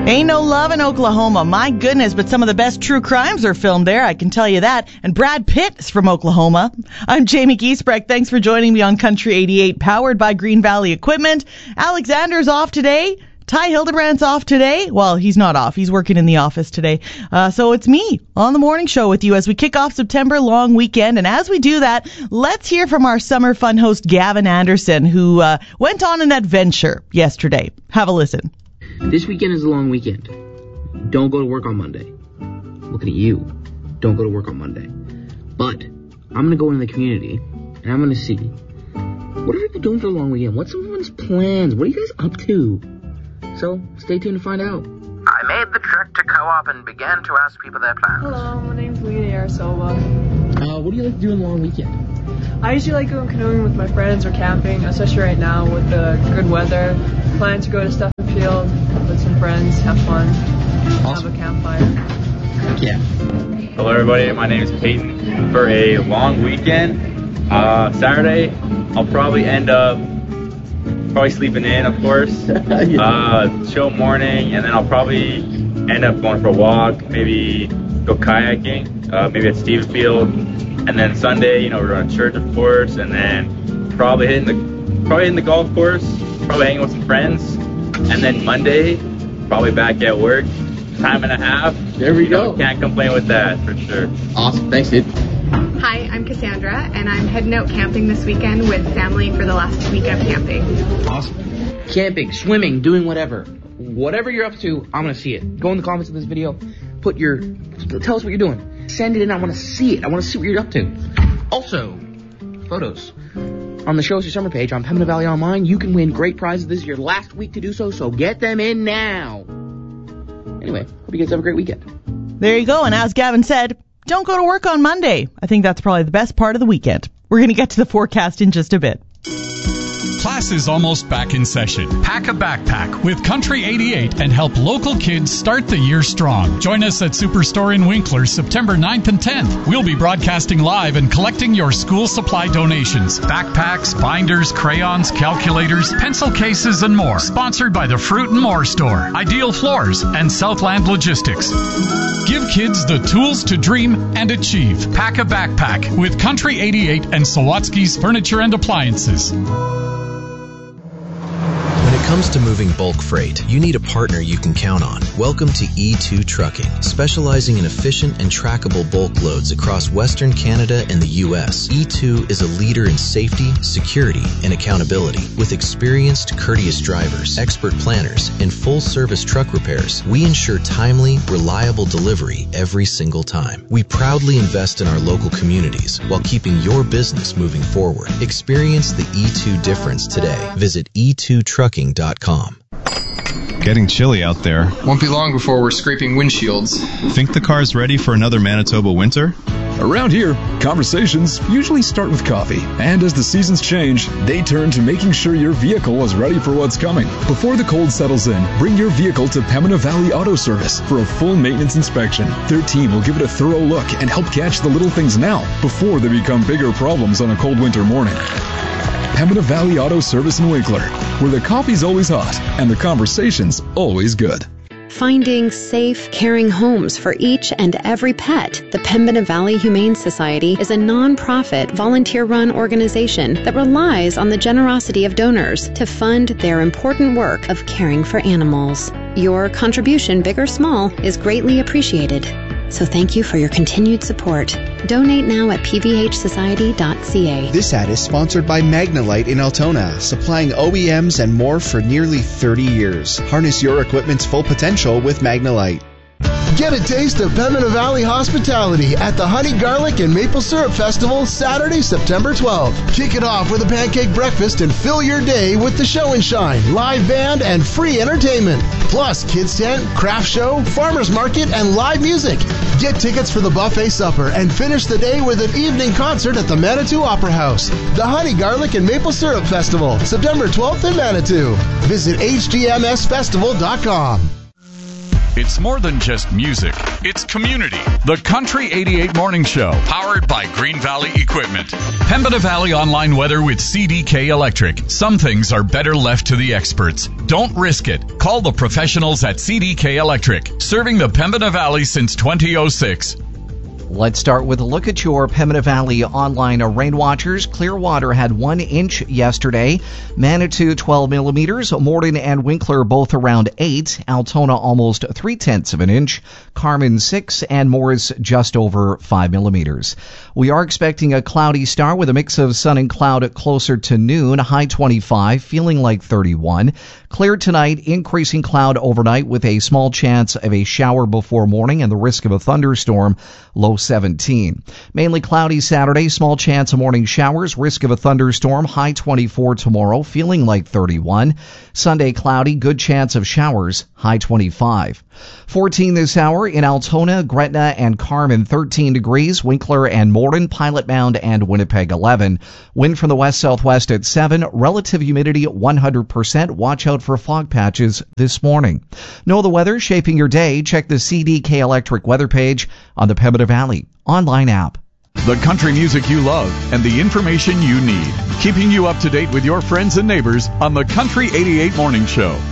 Ain't no love in Oklahoma. My goodness, but some of the best true crimes are filmed there, I can tell you that. And Brad Pitt is from Oklahoma. I'm Jamie Giesbrecht. Thanks for joining me on Country 88, powered by Green Valley Equipment. Alexander's off today. Ty Hildebrandt's off today. Well, he's not off. He's working in the office today. So it's me on the morning show with you as we kick off September long weekend. And as we do that, let's hear from our summer fun host, Gavin Anderson, who went on an adventure yesterday. Have a listen. This weekend is a long weekend. Don't go to work on Monday. Looking at you. Don't go to work on Monday. But I'm going to go into the community and I'm going to see, what are people doing for the long weekend? What's everyone's plans? What are you guys up to? So stay tuned to find out. I made the trek to Co-op and began to ask people their plans. Hello, my name's Lena Arasova. What do you like to do on the long weekend? I usually like going canoeing with my friends or camping, especially right now with the good weather. Plan to go to Stephen Field with some friends, have fun, Awesome. Have a campfire. Yeah. Hello everybody, my name is Peyton. For a long weekend, Saturday, I'll probably end up sleeping in, of course. Chill morning, and then I'll probably end up going for a walk, maybe go kayaking, maybe at Stephen Field. And then Sunday, we're going to church, of course, and then probably hitting the golf course, probably hanging with some friends. And then Monday, probably back at work, time and a half. There we go. Can't complain with that, for sure. Awesome. Thanks, dude. Hi, I'm Cassandra, and I'm heading out camping this weekend with family for the last week of camping. Awesome. Camping, swimming, doing whatever. Whatever you're up to, I'm going to see it. Go in the comments of this video. Tell us what you're doing. Send it in. I want to see it. I want to see what you're up to. Also, photos. On the Show Us Your Summer page on Pembina Valley Online, you can win great prizes. This is your last week to do so, so get them in now. Anyway, hope you guys have a great weekend. There you go. And as Gavin said, don't go to work on Monday. I think that's probably the best part of the weekend. We're going to get to the forecast in just a bit. Class is almost back in session. Pack a backpack with Country 88 and help local kids start the year strong. Join us at Superstore in Winkler September 9th and 10th. We'll be broadcasting live and collecting your school supply donations. Backpacks, binders, crayons, calculators, pencil cases, and more. Sponsored by the Fruit and More Store, Ideal Floors, and Southland Logistics. Give kids the tools to dream and achieve. Pack a backpack with Country 88 and Sawatsky's Furniture and Appliances. When it comes to moving bulk freight, you need a partner you can count on. Welcome to E2 Trucking. Specializing in efficient and trackable bulk loads across Western Canada and the U.S., E2 is a leader in safety, security, and accountability. With experienced, courteous drivers, expert planners, and full-service truck repairs, we ensure timely, reliable delivery every single time. We proudly invest in our local communities while keeping your business moving forward. Experience the E2 difference today. Visit E2Trucking.com. Getting chilly out there. Won't be long before we're scraping windshields. Think the car's ready for another Manitoba winter? Around here, conversations usually start with coffee. And as the seasons change, they turn to making sure your vehicle is ready for what's coming. Before the cold settles in, bring your vehicle to Pembina Valley Auto Service for a full maintenance inspection. Their team will give it a thorough look and help catch the little things now before they become bigger problems on a cold winter morning. Pembina Valley Auto Service in Winkler, where the coffee's always hot and the conversation's always good. Finding safe, caring homes for each and every pet. The Pembina Valley Humane Society is a non-profit, volunteer-run organization that relies on the generosity of donors to fund their important work of caring for animals. Your contribution, big or small, is greatly appreciated. So thank you for your continued support. Donate now at pvhsociety.ca. This ad is sponsored by Magnalite in Altona, supplying OEMs and more for nearly 30 years. Harness your equipment's full potential with Magnalite. Get a taste of Pembina Valley hospitality at the Honey Garlic and Maple Syrup Festival Saturday, September 12th. Kick it off with a pancake breakfast and fill your day with the Show and Shine, live band, and free entertainment. Plus, kids tent, craft show, farmers market, and live music. Get tickets for the buffet supper and finish the day with an evening concert at the Manitou Opera House. The Honey Garlic and Maple Syrup Festival, September 12th in Manitou. Visit hdmsfestival.com. It's more than just music. It's community. The Country 88 Morning Show, powered by Green Valley Equipment. Pembina Valley online weather with CDK Electric. Some things are better left to the experts. Don't risk it. Call the professionals at CDK Electric, serving the Pembina Valley since 2006. Let's start with a look at your Pembina Valley online rain watchers. Clearwater had 1 inch yesterday. Manitou 12 millimeters. Morden and Winkler both around 8. Altona almost 0.3 of an inch. Carmen 6 and Morris just over 5 millimeters. We are expecting a cloudy start with a mix of sun and cloud closer to noon. High 25, feeling like 31. Clear tonight, increasing cloud overnight with a small chance of a shower before morning and the risk of a thunderstorm. Low 17. Mainly cloudy Saturday, small chance of morning showers, risk of a thunderstorm, high 24 tomorrow, feeling like 31. Sunday cloudy, good chance of showers, high 25. 14 this hour in Altona, Gretna, and Carmen, 13 degrees, Winkler and Morden, Pilot Mound, and Winnipeg, 11. Wind from the west-southwest at 7, relative humidity 100%. Watch out for fog patches this morning. Know the weather shaping your day? Check the CDK Electric weather page on the Pembina Valley online app. The country music you love and the information you need. Keeping you up to date with your friends and neighbors on the Country 88 Morning Show.